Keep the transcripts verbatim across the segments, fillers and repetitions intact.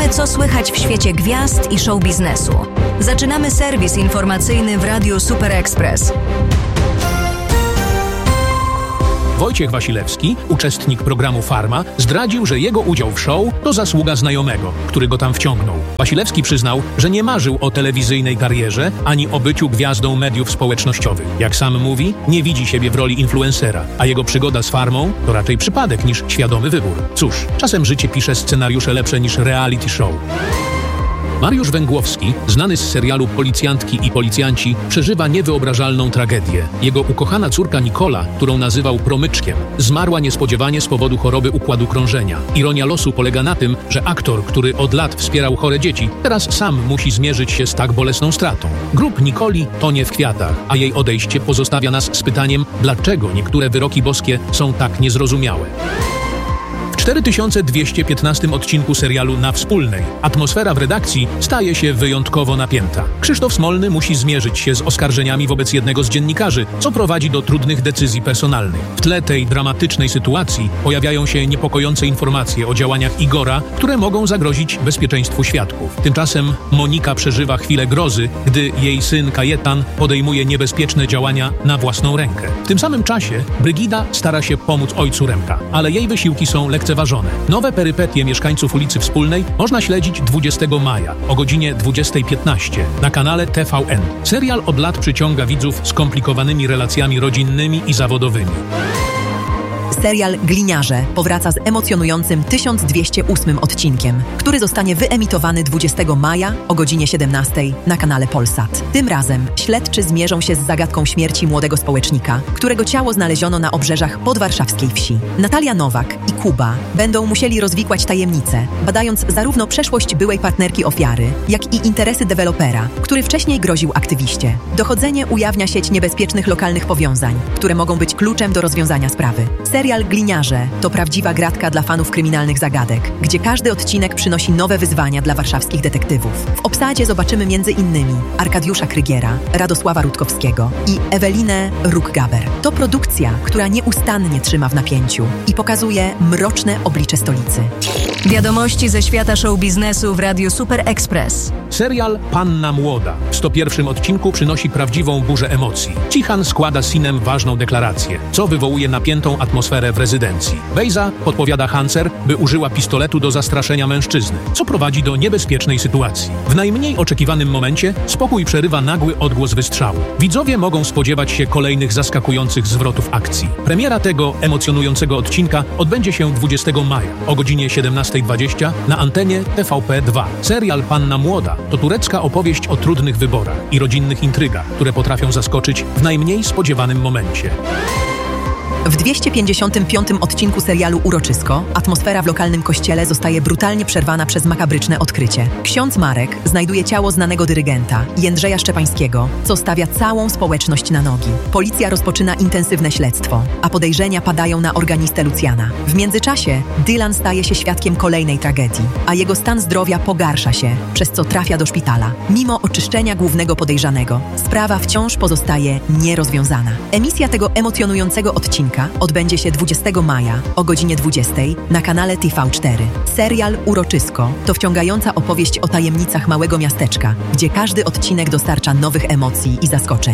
wiemy, co słychać w świecie gwiazd i show biznesu. Zaczynamy serwis informacyjny w Radiu Super Express. Wojciech Wasilewski, uczestnik programu Farma, zdradził, że jego udział w show to zasługa znajomego, który go tam wciągnął. Wasilewski przyznał, że nie marzył o telewizyjnej karierze ani o byciu gwiazdą mediów społecznościowych. Jak sam mówi, nie widzi siebie w roli influencera, a jego przygoda z Farmą to raczej przypadek niż świadomy wybór. Cóż, czasem życie pisze scenariusze lepsze niż reality show. Mariusz Węgłowski, znany z serialu Policjantki i Policjanci, przeżywa niewyobrażalną tragedię. Jego ukochana córka Nikola, którą nazywał promyczkiem, zmarła niespodziewanie z powodu choroby układu krążenia. Ironia losu polega na tym, że aktor, który od lat wspierał chore dzieci, teraz sam musi zmierzyć się z tak bolesną stratą. Grób Nikoli tonie w kwiatach, a jej odejście pozostawia nas z pytaniem, dlaczego niektóre wyroki boskie są tak niezrozumiałe. W cztery tysiące dwieście piętnastym odcinku serialu Na Wspólnej atmosfera w redakcji staje się wyjątkowo napięta. Krzysztof Smolny musi zmierzyć się z oskarżeniami wobec jednego z dziennikarzy, co prowadzi do trudnych decyzji personalnych. W tle tej dramatycznej sytuacji pojawiają się niepokojące informacje o działaniach Igora, które mogą zagrozić bezpieczeństwu świadków. Tymczasem Monika przeżywa chwilę grozy, gdy jej syn Kajetan podejmuje niebezpieczne działania na własną rękę. W tym samym czasie Brygida stara się pomóc ojcu Remka, ale jej wysiłki są lekceważone. Nowe perypetie mieszkańców ulicy Wspólnej można śledzić dwudziestego maja o godzinie dwudziestej piętnaście na kanale T V N. Serial od lat przyciąga widzów skomplikowanymi relacjami rodzinnymi i zawodowymi. Serial Gliniarze powraca z emocjonującym tysiąc dwieście ósmym odcinkiem, który zostanie wyemitowany dwudziestego maja o godzinie siedemnastej na kanale Polsat. Tym razem śledczy zmierzą się z zagadką śmierci młodego społecznika, którego ciało znaleziono na obrzeżach podwarszawskiej wsi. Natalia Nowak i Kuba będą musieli rozwikłać tajemnice, badając zarówno przeszłość byłej partnerki ofiary, jak i interesy dewelopera, który wcześniej groził aktywiście. Dochodzenie ujawnia sieć niebezpiecznych lokalnych powiązań, które mogą być kluczem do rozwiązania sprawy. Serial Gliniarze to prawdziwa gratka dla fanów kryminalnych zagadek, gdzie każdy odcinek przynosi nowe wyzwania dla warszawskich detektywów. W obsadzie zobaczymy między innymi Arkadiusza Krygiera, Radosława Rutkowskiego i Ewelinę Ruk-Gaber. To produkcja, która nieustannie trzyma w napięciu i pokazuje mroczne oblicze stolicy. Wiadomości ze świata show biznesu w Radiu Super Express. Serial Panna Młoda w sto pierwszym odcinku przynosi prawdziwą burzę emocji. Cichan składa Sinem ważną deklarację, co wywołuje napiętą atmosferę w rezydencji. Wejza podpowiada Hancer, by użyła pistoletu do zastraszenia mężczyzny, co prowadzi do niebezpiecznej sytuacji. W najmniej oczekiwanym momencie spokój przerywa nagły odgłos wystrzału. Widzowie mogą spodziewać się kolejnych zaskakujących zwrotów akcji. Premiera tego emocjonującego odcinka odbędzie się dwudziestego maja o godzinie siedemnastej dwadzieścia na antenie T V P dwa. Serial Panna Młoda to turecka opowieść o trudnych wyborach i rodzinnych intrygach, które potrafią zaskoczyć w najmniej spodziewanym momencie. W dwieście pięćdziesiątym piątym odcinku serialu Uroczysko atmosfera w lokalnym kościele zostaje brutalnie przerwana przez makabryczne odkrycie. Ksiądz Marek znajduje ciało znanego dyrygenta, Jędrzeja Szczepańskiego, co stawia całą społeczność na nogi. Policja rozpoczyna intensywne śledztwo, a podejrzenia padają na organistę Lucjana. W międzyczasie Dylan staje się świadkiem kolejnej tragedii, a jego stan zdrowia pogarsza się, przez co trafia do szpitala. Mimo oczyszczenia głównego podejrzanego, sprawa wciąż pozostaje nierozwiązana. Emisja tego emocjonującego odcinka odbędzie się dwudziestego maja o godzinie dwudziestej na kanale T V cztery. Serial Uroczysko to wciągająca opowieść o tajemnicach małego miasteczka, gdzie każdy odcinek dostarcza nowych emocji i zaskoczeń.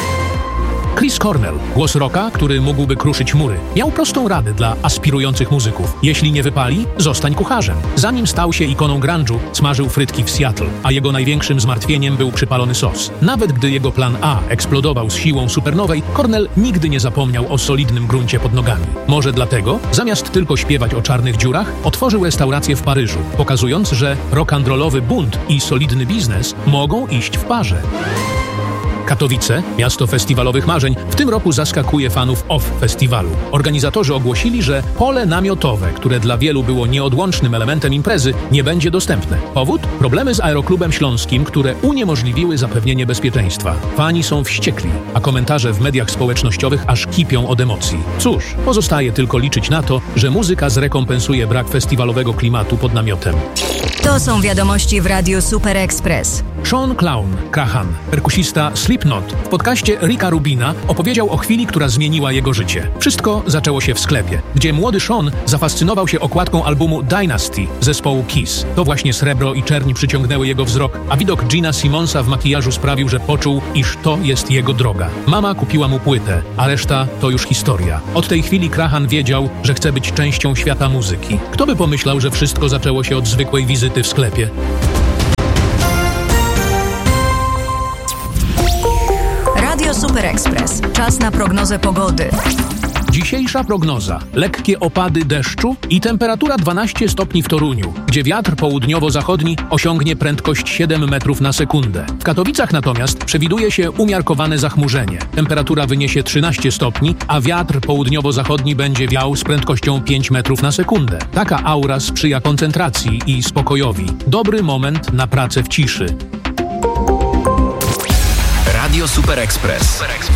Chris Cornell, głos rocka, który mógłby kruszyć mury, miał prostą radę dla aspirujących muzyków. Jeśli nie wypali, zostań kucharzem. Zanim stał się ikoną grunge'u, smażył frytki w Seattle, a jego największym zmartwieniem był przypalony sos. Nawet gdy jego plan A eksplodował z siłą supernowej, Cornell nigdy nie zapomniał o solidnym gruncie pod nogami. Może dlatego, zamiast tylko śpiewać o czarnych dziurach, otworzył restaurację w Paryżu, pokazując, że rock'n'rollowy bunt i solidny biznes mogą iść w parze. Katowice, miasto festiwalowych marzeń, w tym roku zaskakuje fanów Off Festiwalu. Organizatorzy ogłosili, że pole namiotowe, które dla wielu było nieodłącznym elementem imprezy, nie będzie dostępne. Powód? Problemy z Aeroklubem Śląskim, które uniemożliwiły zapewnienie bezpieczeństwa. Fani są wściekli, a komentarze w mediach społecznościowych aż kipią od emocji. Cóż, pozostaje tylko liczyć na to, że muzyka zrekompensuje brak festiwalowego klimatu pod namiotem. To są wiadomości w Radiu Super Express. Sean Clown Crahan, perkusista Sleep Slipknot w podcaście Ricka Rubina opowiedział o chwili, która zmieniła jego życie. Wszystko zaczęło się w sklepie, gdzie młody Sean zafascynował się okładką albumu Dynasty zespołu Kiss. To właśnie srebro i czerni przyciągnęły jego wzrok, a widok Gina Simmonsa w makijażu sprawił, że poczuł, iż to jest jego droga. Mama kupiła mu płytę, a reszta to już historia. Od tej chwili Crahan wiedział, że chce być częścią świata muzyki. Kto by pomyślał, że wszystko zaczęło się od zwykłej wizyty w sklepie? Radio Super Express. Czas na prognozę pogody. Dzisiejsza prognoza. Lekkie opady deszczu i temperatura dwanaście stopni w Toruniu, gdzie wiatr południowo-zachodni osiągnie prędkość siedem metrów na sekundę. W Katowicach natomiast przewiduje się umiarkowane zachmurzenie. Temperatura wyniesie trzynaście stopni, a wiatr południowo-zachodni będzie wiał z prędkością pięć metrów na sekundę. Taka aura sprzyja koncentracji i spokojowi. Dobry moment na pracę w ciszy. Radio Super Express.